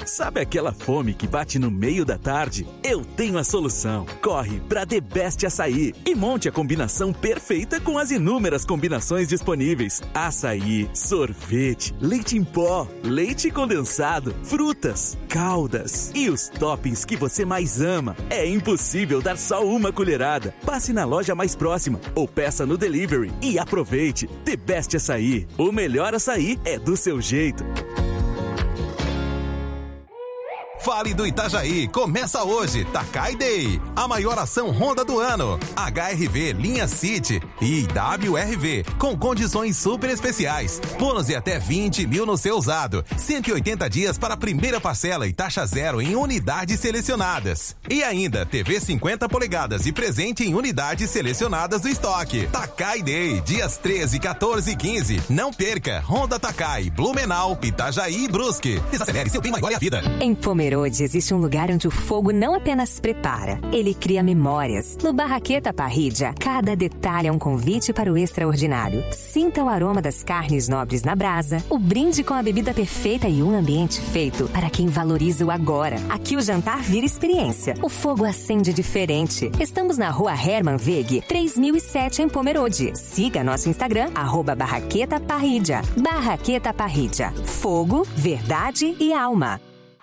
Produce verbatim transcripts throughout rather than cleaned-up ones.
Sabe aquela fome que bate no meio da tarde? Eu tenho a solução. Corre pra The Best Açaí e monte a combinação perfeita com as inúmeras combinações disponíveis. Açaí, sorvete, leite em pó, leite condensado, frutas, caldas e os toppings que você mais ama. É impossível dar só uma colherada. Passe na loja mais próxima ou peça no delivery e aproveite. The Best Açaí. O melhor açaí é do seu jeito. Vale do Itajaí, começa hoje, Takai Day, a maior ação Honda do ano. H R V linha City e W R V, com condições super especiais. Bônus de até vinte mil no seu usado. cento e oitenta dias para a primeira parcela e taxa zero em unidades selecionadas. E ainda, T V cinquenta polegadas e presente em unidades selecionadas do estoque. Takai Day, dias treze, quatorze e quinze. Não perca, Honda Takai, Blumenau, Itajaí e Brusque. Desacelere seu bem maior e a vida. Em Pomerode existe um lugar onde o fogo não apenas prepara, ele cria memórias. No Barraqueta Parrilla, cada detalhe é um convite para o extraordinário. Sinta o aroma das carnes nobres na brasa, o brinde com a bebida perfeita e um ambiente feito para quem valoriza o agora. Aqui o jantar vira experiência. O fogo acende diferente. Estamos na rua Hermann Wegg, três mil e sete em Pomerode. Siga nosso Instagram, arroba Barraqueta Parrilla. Barraqueta Parrilla. Fogo, verdade e alma.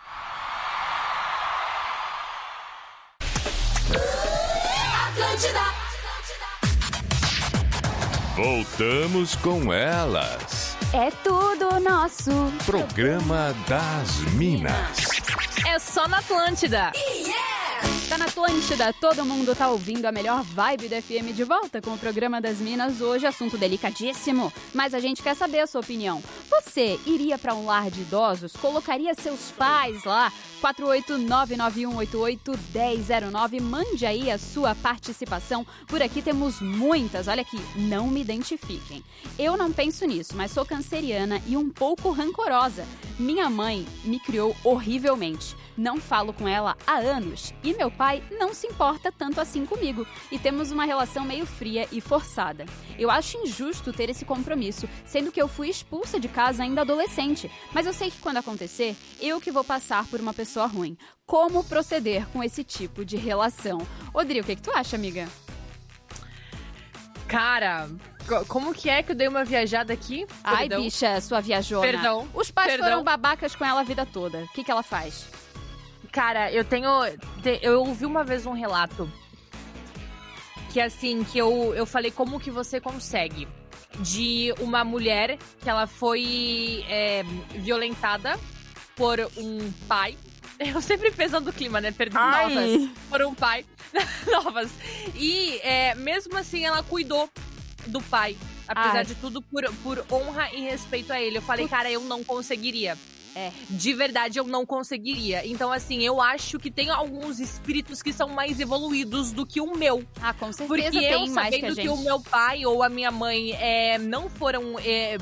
Voltamos com elas. É tudo nosso. Programa das Minas. É só na Atlântida. Yes! Tá na Atlântida, todo mundo tá ouvindo a melhor vibe do F M de volta com o Programa das Minas. Hoje, assunto delicadíssimo, mas a gente quer saber a sua opinião. Você iria pra um lar de idosos? Colocaria seus pais lá? quatro oito nove nove um oito oito um zero zero nove. Mande aí a sua participação. Por aqui temos muitas. Olha aqui, não me identifiquem. Eu não penso nisso, mas sou canceriana e um pouco rancorosa. Minha mãe me criou horrivelmente. Não falo com ela há anos e meu pai não se importa tanto assim comigo e temos uma relação meio fria e forçada. Eu acho injusto ter esse compromisso, sendo que eu fui expulsa de casa ainda adolescente, mas eu sei que quando acontecer, eu que vou passar por uma pessoa ruim. Como proceder com esse tipo de relação? Odri, o que, que tu acha, amiga? Cara, como que é que eu dei uma viajada aqui? Ai, Perdão. bicha, sua viajona. Perdão. Os pais Perdão. foram babacas com ela a vida toda. O que, que ela faz? Cara, eu tenho... Eu ouvi uma vez um relato que, assim, que eu, eu falei como que você consegue. De uma mulher que ela foi é, violentada por um pai. Eu sempre pensando no clima, né? Perdão, novas. Por um pai. Novas. E é, mesmo assim, ela cuidou do pai. Apesar Ai. de tudo, por, por honra e respeito a ele. Eu falei, cara, eu não conseguiria. É. De verdade, eu não conseguiria. Então, assim, eu acho que tem alguns espíritos que são mais evoluídos do que o meu. Ah, com certeza Porque tem eu, mais que a sabendo gente. que o meu pai ou a minha mãe é, não foram é,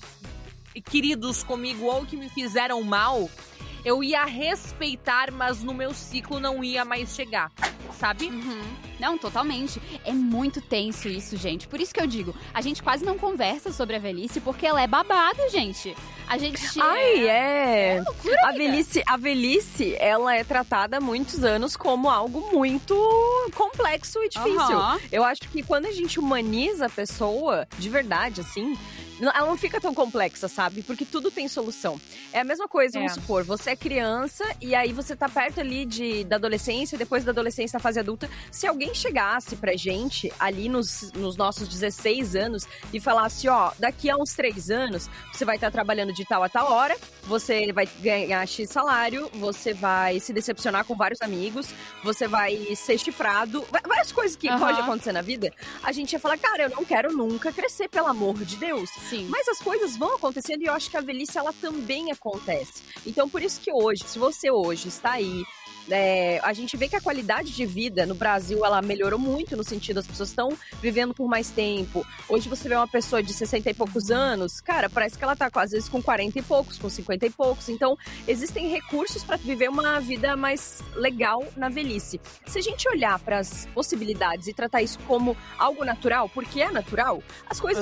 queridos comigo ou que me fizeram mal, eu ia respeitar, mas no meu ciclo não ia mais chegar, sabe? Uhum. Não, totalmente. É muito tenso isso, gente. Por isso que eu digo, a gente quase não conversa sobre a velhice porque ela é babada, gente. A gente... Ai, é. É loucura, a, amiga. velhice, a velhice, ela é tratada há muitos anos como algo muito complexo e difícil. Aham. Eu acho que quando a gente humaniza a pessoa, de verdade, assim, ela não fica tão complexa, sabe? Porque tudo tem solução. É a mesma coisa, vamos É. supor, você é criança e aí você tá perto ali de, da adolescência, depois da adolescência, da fase adulta. Se alguém chegasse pra gente, ali nos, nos nossos dezesseis anos, e falasse, ó, daqui a uns três anos, você vai estar trabalhando de tal a tal hora, você vai ganhar X salário, você vai se decepcionar com vários amigos, você vai ser chifrado, várias coisas que Aham. pode acontecer na vida, a gente ia falar, cara, eu não quero nunca crescer, pelo amor de Deus. Sim. Mas as coisas vão acontecendo e eu acho que a velhice, ela também acontece. Então, por isso que hoje, se você hoje está aí, é, a gente vê que a qualidade de vida no Brasil, ela melhorou muito no sentido, as pessoas estão vivendo por mais tempo. Hoje você vê uma pessoa de sessenta e poucos anos, cara, parece que ela tá às vezes com quarenta e poucos, com cinquenta e poucos. Então, existem recursos para viver uma vida mais legal na velhice. Se a gente olhar para as possibilidades e tratar isso como algo natural, porque é natural, as coisas